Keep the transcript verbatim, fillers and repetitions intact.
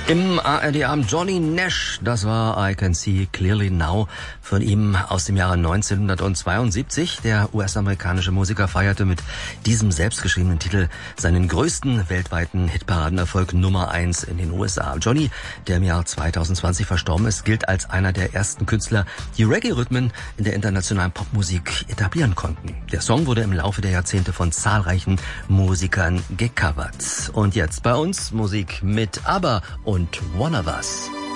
Im A R D-Abend Johnny Nash, das war I Can See Clearly Now von ihm aus dem Jahre neunzehnhundertzweiundsiebzig. Der U S-amerikanische Musiker feierte mit diesem selbstgeschriebenen Titel seinen größten weltweiten Hitparadenerfolg Nummer eins in den U S A. Johnny, der im Jahr zweitausendzwanzig verstorben ist, gilt als einer der ersten Künstler, die Reggae-Rhythmen in der internationalen Popmusik etablieren konnten. Der Song wurde im Laufe der Jahrzehnte von zahlreichen Musikern gecovert. Und jetzt bei uns Musik mit ABBA und One of Us.